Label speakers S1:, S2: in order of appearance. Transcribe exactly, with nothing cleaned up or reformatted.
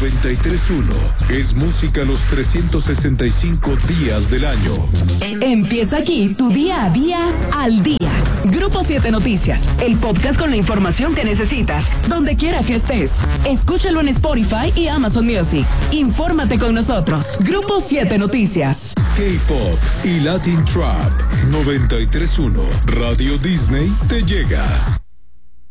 S1: noventa y tres punto uno es música los trescientos sesenta y cinco días del año.
S2: Empieza aquí tu día a día al día. Grupo siete Noticias, el podcast con la información que necesitas, donde quiera que estés. Escúchalo en Spotify y Amazon Music. Infórmate con nosotros. Grupo siete Noticias.
S1: K-Pop y Latin Trap. noventa y tres punto uno Radio Disney te llega.